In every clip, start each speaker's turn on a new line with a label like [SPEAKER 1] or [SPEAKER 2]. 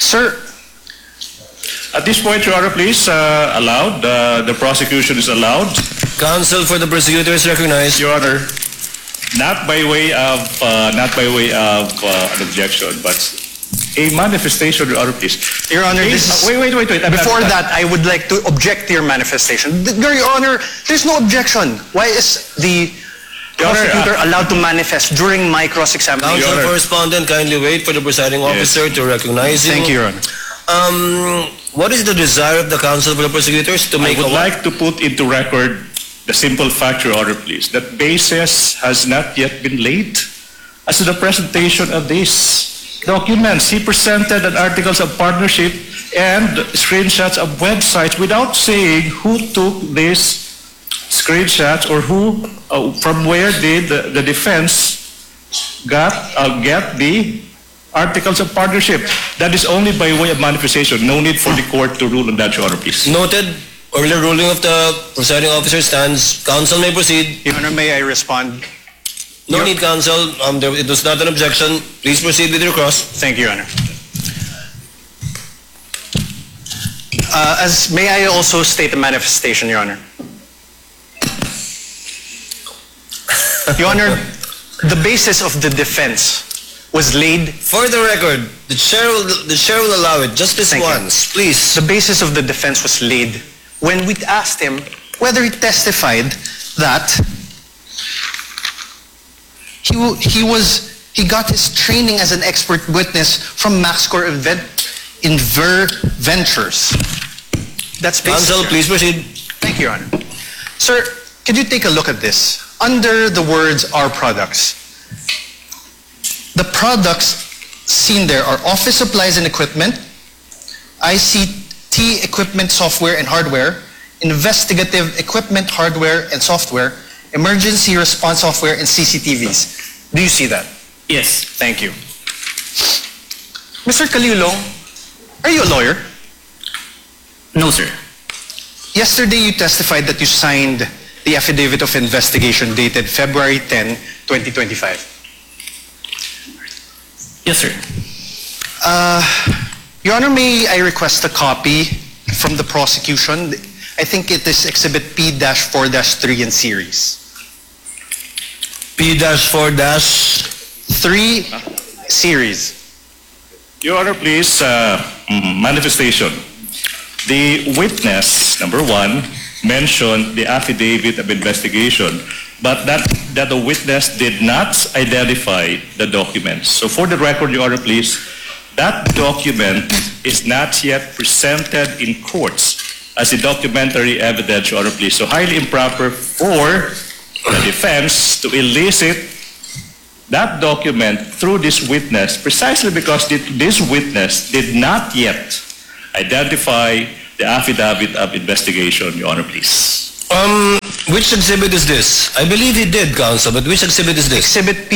[SPEAKER 1] Sir,
[SPEAKER 2] At this point, Your Honor, please, allowed. The prosecution is allowed.
[SPEAKER 3] Counsel for the prosecutor is recognized.
[SPEAKER 2] Your Honor, not by way of an objection, but a manifestation, Your Honor, please.
[SPEAKER 1] Your Honor, this is...
[SPEAKER 2] Wait.
[SPEAKER 1] Before that, I would like to object to your manifestation. Your Honor, there's no objection. Why is the
[SPEAKER 2] Your Honor,
[SPEAKER 1] prosecutor allowed to manifest during my cross-examination?
[SPEAKER 3] Counsel
[SPEAKER 2] Your Honor.
[SPEAKER 3] for respondent, kindly wait for the presiding officer to recognize you.
[SPEAKER 1] Thank you, Your Honor.
[SPEAKER 3] What is the desire of the counsel for the prosecutors to
[SPEAKER 2] I
[SPEAKER 3] make
[SPEAKER 2] would like to put into record the simple fact, Your Honor, please, that basis has not yet been laid as to the presentation of these documents. He presented an articles of partnership and screenshots of websites without saying who took these screenshots or who, from where did the defense get the articles of partnership. That is only by way of manifestation. No need for the court to rule on that, Your Honor, please.
[SPEAKER 3] Noted. Earlier ruling of the presiding officer stands. Counsel may proceed.
[SPEAKER 1] Your Honor, may I respond?
[SPEAKER 3] No need, counsel. It was not an objection. Please proceed with your cross.
[SPEAKER 1] Thank you, Your Honor. May I also state the manifestation, Your Honor? Your Honor, the basis of the defense was laid.
[SPEAKER 3] For the record, the chair will allow it just this
[SPEAKER 1] Thank you.
[SPEAKER 3] once, please.
[SPEAKER 1] The basis of the defense was laid when we asked him whether he testified that he got his training as an expert witness from MaxCore Inver Ventures. That's basis.
[SPEAKER 3] Counsel, please proceed.
[SPEAKER 1] Thank you, Your Honor. Sir, could you take a look at this? Under the words "our products," the products seen there are office supplies and equipment, ICT equipment, software and hardware, investigative equipment, hardware and software, emergency response software, and CCTVs. Do you see that?
[SPEAKER 4] Yes.
[SPEAKER 1] Thank you. Mr. Calilong, are you a lawyer?
[SPEAKER 4] No, sir.
[SPEAKER 1] Yesterday you testified that you signed the affidavit of investigation dated February 10, 2025.
[SPEAKER 4] Yes, sir.
[SPEAKER 1] Your Honor, may I request a copy from the prosecution? I think it is Exhibit P-4-3 in series.
[SPEAKER 3] P-4-3
[SPEAKER 1] series.
[SPEAKER 2] Your Honor, please, manifestation. The witness, number one, mentioned the affidavit of investigation, but that the witness did not identify the documents. So for the record, Your Honor, please, that document is not yet presented in courts as a documentary evidence, Your Honor, please. So highly improper for the defense to elicit that document through this witness precisely because this witness did not yet identify the affidavit of investigation, Your Honor, please.
[SPEAKER 3] Which exhibit is this? I believe he did, counsel, but which exhibit is this?
[SPEAKER 1] Exhibit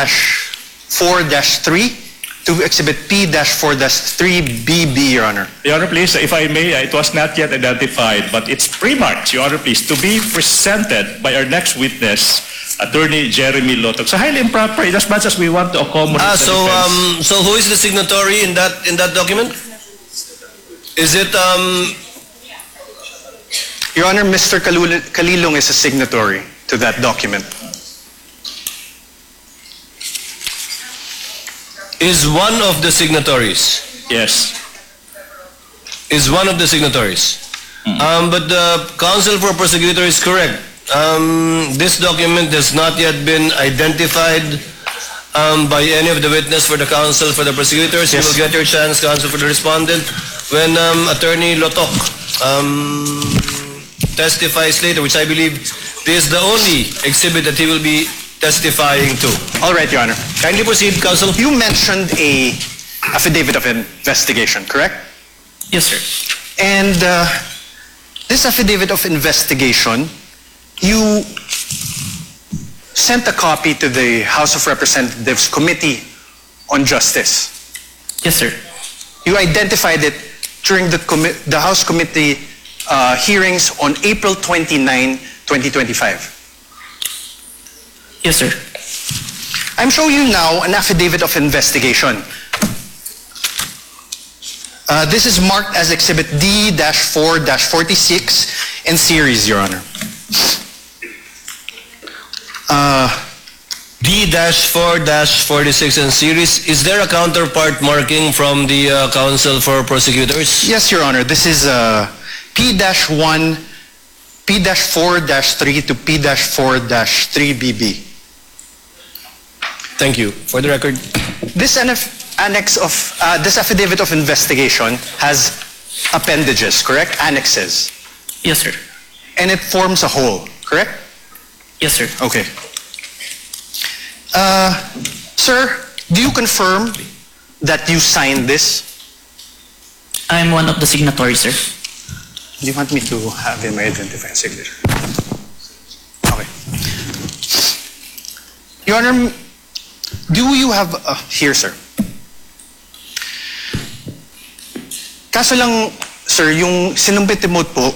[SPEAKER 1] P-4-3 to Exhibit P-4-3BB, Your Honor.
[SPEAKER 2] Your Honor, please, if I may, it was not yet identified, but it's pre-marked, Your Honor, please, to be presented by our next witness, Attorney Jeremy Lotok. So highly improper in as much as we want to accommodate the defense.
[SPEAKER 3] So who is the signatory in that document? Is it
[SPEAKER 1] Your Honor, Mr. Calilong is a signatory to that document.
[SPEAKER 3] is one of the signatories?
[SPEAKER 2] Yes.
[SPEAKER 3] Is one of the signatories. But the counsel for prosecutor is correct. This document has not yet been identified by any of the witness for the counsel for the prosecutors.
[SPEAKER 1] Yes.
[SPEAKER 3] You will get your chance, counsel for the respondent, when Attorney Lotok testifies later, which I believe this is the only exhibit that he will be testifying to.
[SPEAKER 1] All right, Your Honor.
[SPEAKER 3] Kindly proceed, counsel.
[SPEAKER 1] You mentioned a affidavit of investigation, correct?
[SPEAKER 4] Yes, sir.
[SPEAKER 1] And this affidavit of investigation, you sent a copy to the House of Representatives Committee on Justice.
[SPEAKER 4] Yes, sir.
[SPEAKER 1] You identified it during the House Committee hearings on April 29, 2025.
[SPEAKER 4] Yes, sir.
[SPEAKER 1] I'm showing you now an affidavit of investigation. This is marked as Exhibit D-4-46 in series, Your Honor.
[SPEAKER 3] D-4-46 in series. Is there a counterpart marking from the Counsel for Prosecutors?
[SPEAKER 1] Yes, Your Honor. This is P-1, P-4-3 to P-4-3BB.
[SPEAKER 3] Thank you. For the record.
[SPEAKER 1] This annex of this affidavit of investigation has appendages, correct? Annexes.
[SPEAKER 4] Yes, sir.
[SPEAKER 1] And it forms a whole, correct?
[SPEAKER 4] Yes, sir.
[SPEAKER 1] Okay. Sir, do you confirm that you signed this?
[SPEAKER 4] I'm one of the signatories, sir.
[SPEAKER 1] Do you want me to have him identify a signature? Okay. Your Honor, do you have... here, sir. Kaso lang, sir, yung sinumbit mo po,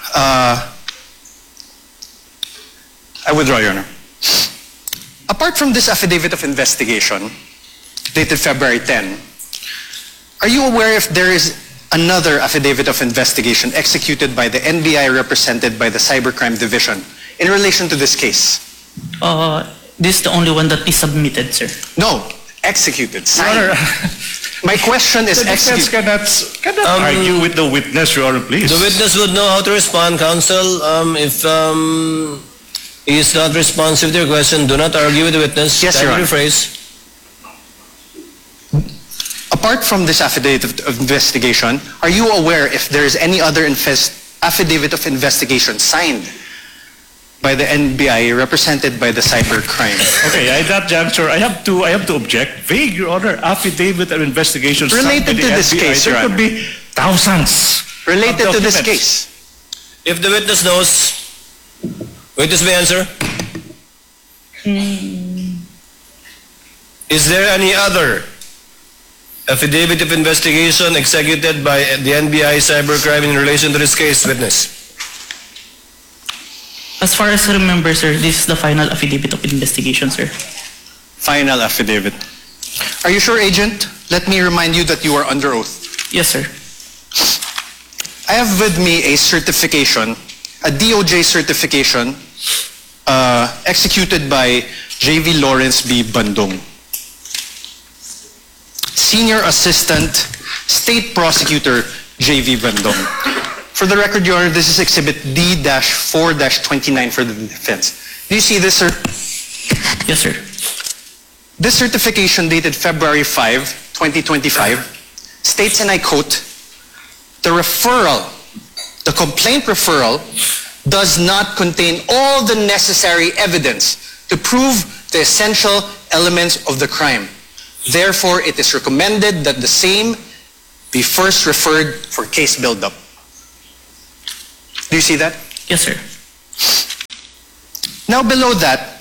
[SPEAKER 1] I withdraw, Your Honor. Apart from this affidavit of investigation, dated February 10, are you aware if there is another affidavit of investigation executed by the NBI represented by the Cybercrime Division in relation to this case?
[SPEAKER 4] This is the only one that is submitted, sir.
[SPEAKER 1] No, executed,
[SPEAKER 2] Your
[SPEAKER 1] signed.
[SPEAKER 2] Honor,
[SPEAKER 1] My question is
[SPEAKER 2] the defense
[SPEAKER 1] executed.
[SPEAKER 2] cannot argue with the witness, Your Honor, please.
[SPEAKER 3] The witness would know how to respond, counsel. If he is not responsive to your question, do not argue with the witness.
[SPEAKER 1] Yes, Your
[SPEAKER 3] Kindly
[SPEAKER 1] Honor.
[SPEAKER 3] rephrase.
[SPEAKER 1] Apart from this affidavit of investigation, are you aware if there is any other affidavit of investigation signed by the NBI represented by the cybercrime?
[SPEAKER 2] Okay, at that juncture, I have to object. Vague, Your Honor. Affidavit of investigation
[SPEAKER 1] Related
[SPEAKER 2] signed by
[SPEAKER 1] to
[SPEAKER 2] the
[SPEAKER 1] this
[SPEAKER 2] FBI.
[SPEAKER 1] case, Your
[SPEAKER 2] There could
[SPEAKER 1] Honor.
[SPEAKER 2] be thousands.
[SPEAKER 1] Related
[SPEAKER 2] of
[SPEAKER 1] to this
[SPEAKER 2] documents.
[SPEAKER 1] case.
[SPEAKER 3] If the witness knows, witness may answer. Is there any other affidavit of investigation executed by the NBI cybercrime in relation to this case, witness?
[SPEAKER 4] As far as I remember, sir, this is the final affidavit of investigation, sir.
[SPEAKER 1] Final affidavit. Are you sure, Agent? Let me remind you that you are under oath.
[SPEAKER 4] Yes, sir.
[SPEAKER 1] I have with me a certification, a DOJ certification executed by J.V. Lawrence B. Bandung, Senior Assistant State Prosecutor J.V. Bandung. For the record, Your Honor, this is Exhibit D-4-29 for the defense. Do you see this, sir?
[SPEAKER 4] Yes, sir.
[SPEAKER 1] This certification dated February 5, 2025, states, and I quote, the complaint referral does not contain all the necessary evidence to prove the essential elements of the crime. Therefore, it is recommended that the same be first referred for case build-up. Do you see that?
[SPEAKER 4] Yes, sir.
[SPEAKER 1] Now below that,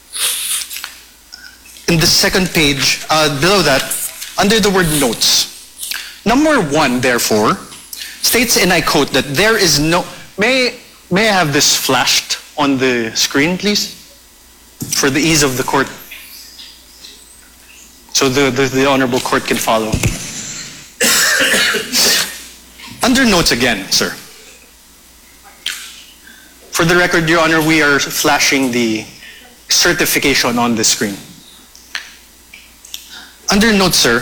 [SPEAKER 1] in the second page, below that, under the word notes, number 1, therefore, states, and I quote, that there is no... May I have this flashed on the screen, please? For the ease of the court. So the Honorable Court can follow. Under notes again, sir. For the record, Your Honor, we are flashing the certification on the screen. Under notes, sir,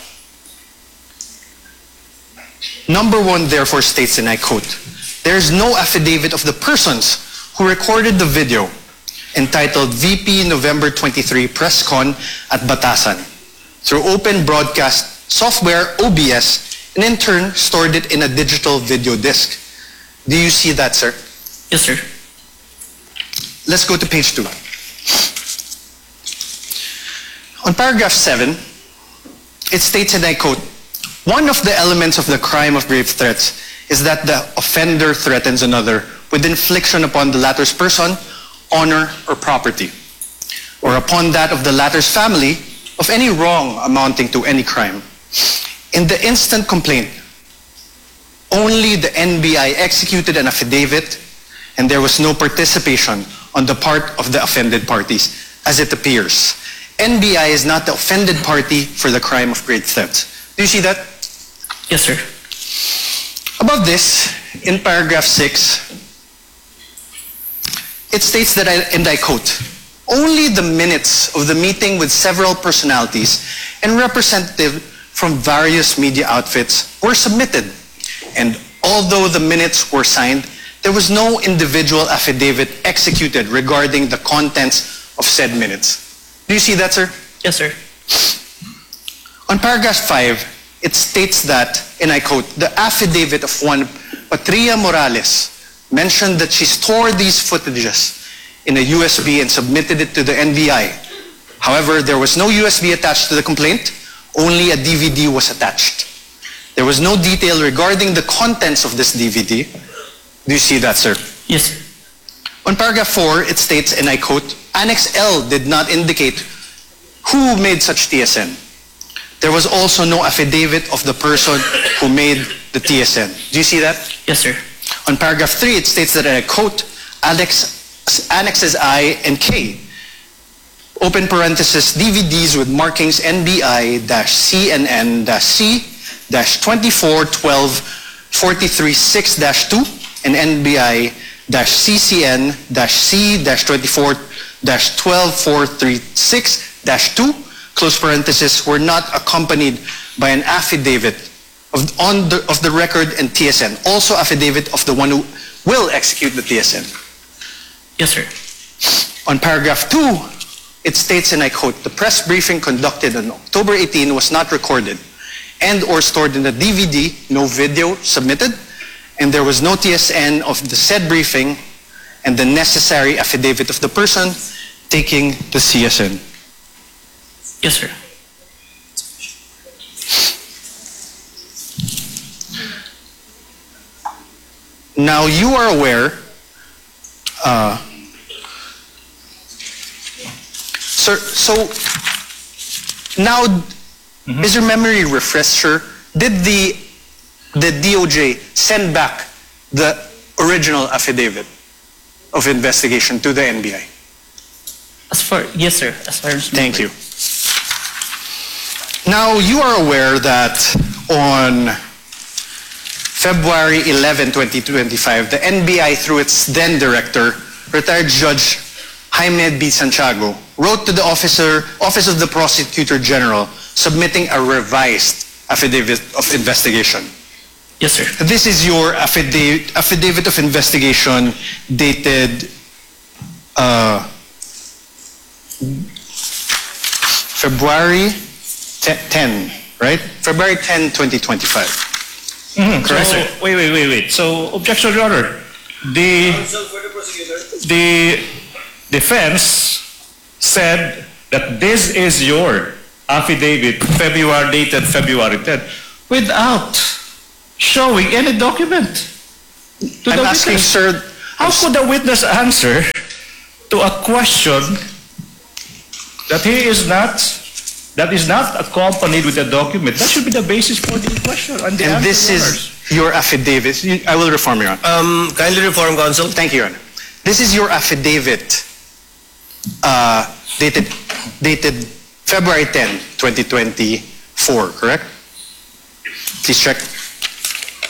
[SPEAKER 1] number 1 therefore states, and I quote, there is no affidavit of the persons who recorded the video entitled VP November 23 Press Con at Batasan through open broadcast software OBS and in turn stored it in a digital video disc. Do you see that, sir?
[SPEAKER 4] Yes, sir.
[SPEAKER 1] Let's go to page 2. On paragraph 7, it states, and I quote, one of the elements of the crime of grave threats is that the offender threatens another with infliction upon the latter's person, honor, or property, or upon that of the latter's family of any wrong amounting to any crime. In the instant complaint, only the NBI executed an affidavit and there was no participation on the part of the offended parties, as it appears. NBI is not the offended party for the crime of grave theft. Do you see that?
[SPEAKER 4] Yes, sir.
[SPEAKER 1] Above this, in paragraph 6, it states that, and I quote, "Only the minutes of the meeting with several personalities and representatives from various media outfits were submitted. And although the minutes were signed, there was no individual affidavit executed regarding the contents of said minutes." Do you see that, sir?
[SPEAKER 4] Yes, sir.
[SPEAKER 1] On paragraph 5, it states that, and I quote, "The affidavit of one Patria Morales mentioned that she stored these footages in a USB and submitted it to the NBI. However, there was no USB attached to the complaint, only a DVD was attached. There was no detail regarding the contents of this DVD." Do you see that, sir?
[SPEAKER 4] Yes, sir.
[SPEAKER 1] On paragraph 4, it states, and I quote, "Annex L did not indicate who made such TSN. There was also no affidavit of the person who made the TSN." Do you see that?
[SPEAKER 4] Yes, sir.
[SPEAKER 1] On paragraph 3, it states that, and I quote, "Annexes I and K, open parenthesis, DVDs with markings NBI-CNN-C-2412-43-6-2 and NBI-CCN-C-24-12436-2, close parenthesis, were not accompanied by an affidavit of the record and TSN, also affidavit of the one who will execute the TSN."
[SPEAKER 4] Yes, sir.
[SPEAKER 1] On paragraph 2, it states, and I quote, "The press briefing conducted on October 18 was not recorded and or stored in the DVD, no video submitted, and there was no TSN of the said briefing and the necessary affidavit of the person taking the CSN."
[SPEAKER 4] Yes, sir.
[SPEAKER 1] Now you are aware, sir, so now is your memory refreshed, sir? Did the DOJ send back the original affidavit of investigation to the NBI?
[SPEAKER 4] Yes, sir. As far as
[SPEAKER 1] Thank you. Now, you are aware that on February 11, 2025, the NBI, through its then director, retired Judge Jaime B. Santiago, wrote to the Office of the Prosecutor General submitting a revised affidavit of investigation.
[SPEAKER 4] Yes, sir.
[SPEAKER 1] This is your affidavit of investigation dated February 10, right? February 10, 2025. Correct,
[SPEAKER 2] So,
[SPEAKER 1] sir?
[SPEAKER 2] wait. So, objection, Your Honor. The defense said that this is your affidavit, dated February 10, without showing any document to
[SPEAKER 1] I'm
[SPEAKER 2] the
[SPEAKER 1] asking,
[SPEAKER 2] witness.
[SPEAKER 1] sir,
[SPEAKER 2] How could the witness answer to a question that is not accompanied with a document? That should be the basis for the question. And
[SPEAKER 1] this is your affidavit. I will reform, Your Honor.
[SPEAKER 3] Kindly reform, counsel.
[SPEAKER 1] Thank you, Your Honor. This is your affidavit dated February 10, 2024, correct? Please check.